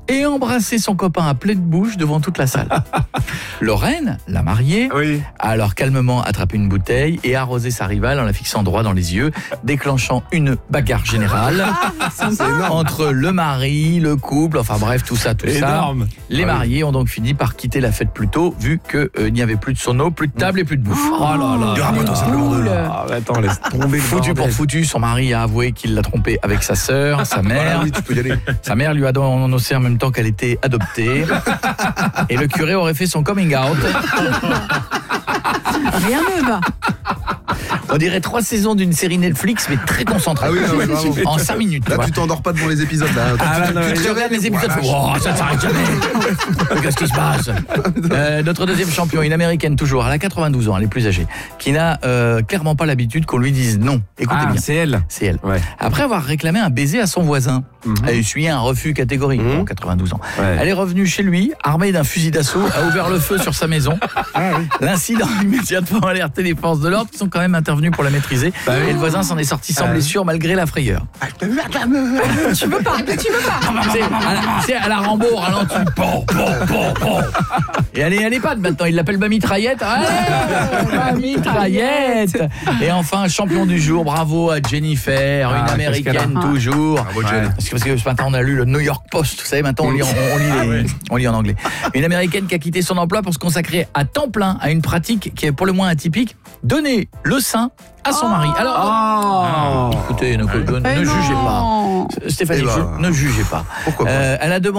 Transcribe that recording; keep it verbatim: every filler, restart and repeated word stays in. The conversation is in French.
et embrassé son copain à pleine bouche devant toute la salle. Lorraine, la mariée, Oui. a alors calmement attrapé une bouteille et arrosé sa rivale en la fixant droit dans les yeux, déclenchant une bagarre générale entre le mari, le couple, enfin bref, tout ça, tout Énorme. ça. Les Ah oui. mariés ont donc fini par quitter la fête plus tôt, vu qu'il n'y avait plus de sono, plus de table et plus de bouffe. Oh là là. Ah, bah, attends, ça parle de là. Ah, mais attends, laisse tomber le Foutu bordel. pour foutu, son mari a avoué qu'il l'a trompé avec sa sœur, sa mère. Ah oui, tu peux y aller. Sa mère lui a annoncé en même temps qu'elle était adoptée. Et le curé aurait fait son coming out. Rien ne va. On dirait trois saisons d'une série Netflix, mais très concentrée. Ah oui, non, mais bravo. En cinq minutes. Là, tu tu vois. t'endors pas devant les épisodes. Là. Ah, là, tu, non, tu mais te Je regarde les épisodes, je fais, oh, ça ne s'arrête jamais. Qu'est-ce qui se passe? euh, Notre deuxième champion, une américaine toujours, elle a quatre-vingt-douze ans, elle est plus âgée, qui n'a euh, clairement pas l'habitude qu'on lui dise non. Écoutez Ah, bien, c'est elle. c'est elle. Ouais. Après avoir réclamé un baiser à son voisin, Mhm. elle a essuyé un refus catégorique, Mhm. bon, quatre-vingt-douze ans. Ouais. Elle est revenue chez lui, armée d'un fusil d'assaut, a ouvert le feu sur sa maison. L'incident a immédiatement alerté les forces de l'ordre qui sont quand même intervenues pour la maîtriser. Bah oui. Et le voisin s'en est sorti sans Ah oui. blessure malgré la frayeur. Tu veux pas, tu veux pas. Tu sais, à la, tu sais, à la Rambo, au ralenti. Bon, bon, bon, bon. Et elle est, elle est pas maintenant, il l'appelle ma mitraillette. Allez, ma mitraillette. Et enfin, champion du jour, bravo à Jennifer, Ah, une qu'est-ce américaine qu'elle a. toujours. Bravo, Jen. Parce que, parce que ce matin, on a lu le New York Post. Vous savez, maintenant, on lit, en- on, lit Ah, les- ouais. on lit en anglais. Une américaine qui a quitté son emploi pour se consacrer à temps plein à une pratique qui est pour le moins atypique, donner le sein à son mari. Alors, Oh. écoutez, ne, ne- ne Eh jugez pas. non. Stéphanie, Eh ben, je- ne jugez pas. Pourquoi pas Euh, elle a demandé